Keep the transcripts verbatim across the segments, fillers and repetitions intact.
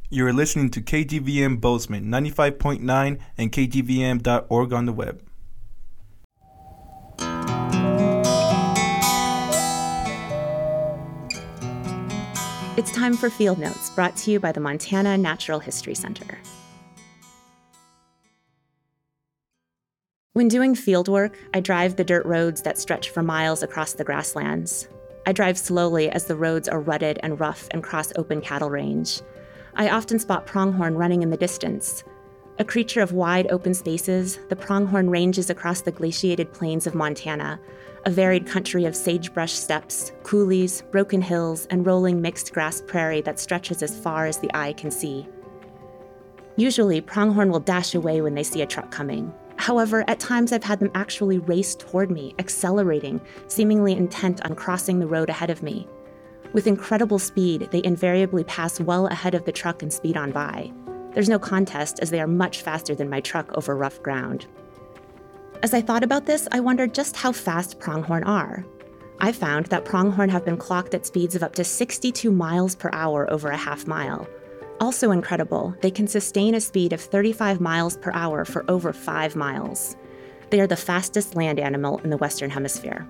You're listening to K G V M Bozeman ninety-five point nine and K G V M dot org on the web. It's time for Field Notes, brought to you by the Montana Natural History Center. When doing field work, I drive the dirt roads that stretch for miles across the grasslands. I drive slowly as the roads are rutted and rough and cross open cattle range. I often spot pronghorn running in the distance. A creature of wide open spaces, the pronghorn ranges across the glaciated plains of Montana, a varied country of sagebrush steppes, coulees, broken hills, and rolling mixed grass prairie that stretches as far as the eye can see. Usually, pronghorn will dash away when they see a truck coming. However, at times I've had them actually race toward me, accelerating, seemingly intent on crossing the road ahead of me. With incredible speed, they invariably pass well ahead of the truck and speed on by. There's no contest, as they are much faster than my truck over rough ground. As I thought about this, I wondered just how fast pronghorn are. I found that pronghorn have been clocked at speeds of up to sixty-two miles per hour over a half mile. Also incredible, they can sustain a speed of thirty-five miles per hour for over five miles. They are the fastest land animal in the Western Hemisphere.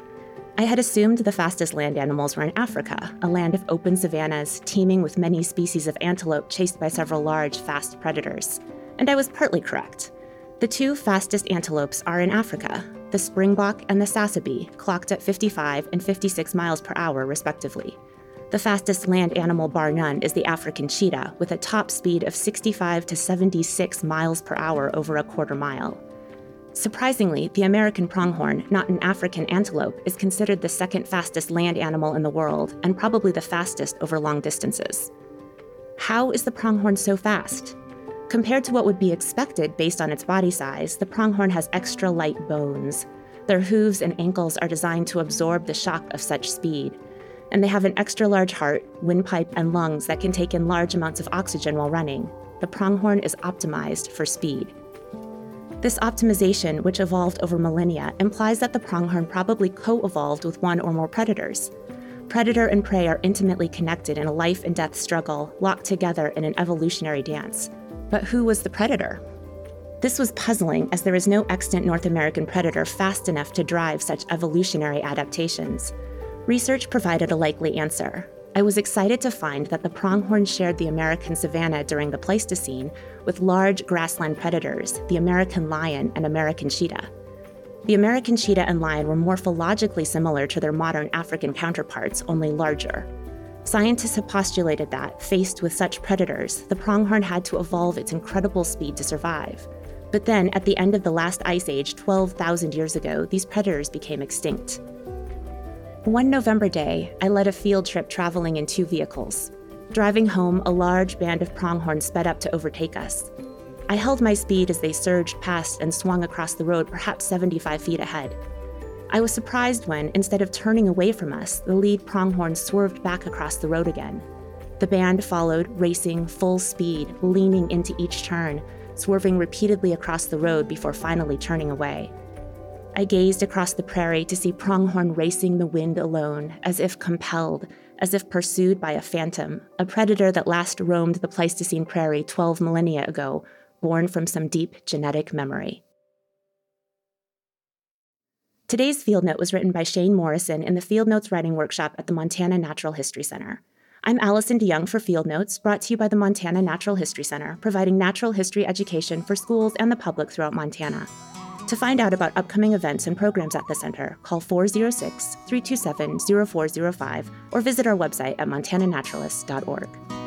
I had assumed the fastest land animals were in Africa, a land of open savannas teeming with many species of antelope chased by several large, fast predators. And I was partly correct. The two fastest antelopes are in Africa, the springbok and the sassabee, clocked at fifty-five and fifty-six miles per hour, respectively. The fastest land animal bar none is the African cheetah, with a top speed of sixty-five to seventy-six miles per hour over a quarter mile. Surprisingly, the American pronghorn, not an African antelope, is considered the second fastest land animal in the world, and probably the fastest over long distances. How is the pronghorn so fast? Compared to what would be expected based on its body size, the pronghorn has extra light bones. Their hooves and ankles are designed to absorb the shock of such speed. And they have an extra large heart, windpipe, and lungs that can take in large amounts of oxygen while running. The pronghorn is optimized for speed. This optimization, which evolved over millennia, implies that the pronghorn probably co-evolved with one or more predators. Predator and prey are intimately connected in a life and death struggle, locked together in an evolutionary dance. But who was the predator? This was puzzling, as there is no extant North American predator fast enough to drive such evolutionary adaptations. Research provided a likely answer. I was excited to find that the pronghorn shared the American savanna during the Pleistocene with large grassland predators, the American lion and American cheetah. The American cheetah and lion were morphologically similar to their modern African counterparts, only larger. Scientists have postulated that, faced with such predators, the pronghorn had to evolve its incredible speed to survive. But then, at the end of the last ice age twelve thousand years ago, these predators became extinct. One November day, I led a field trip traveling in two vehicles. Driving home, a large band of pronghorn sped up to overtake us. I held my speed as they surged past and swung across the road perhaps seventy-five feet ahead. I was surprised when, instead of turning away from us, the lead pronghorn swerved back across the road again. The band followed, racing full speed, leaning into each turn, swerving repeatedly across the road before finally turning away. I gazed across the prairie to see pronghorn racing the wind alone, as if compelled, as if pursued by a phantom, a predator that last roamed the Pleistocene prairie twelve millennia ago, born from some deep genetic memory. Today's Field Note was written by Shane Morrison in the Field Notes Writing Workshop at the Montana Natural History Center. I'm Allison DeYoung for Field Notes, brought to you by the Montana Natural History Center, providing natural history education for schools and the public throughout Montana. To find out about upcoming events and programs at the center, call four oh six, three two seven, oh four oh five or visit our website at montana naturalist dot org.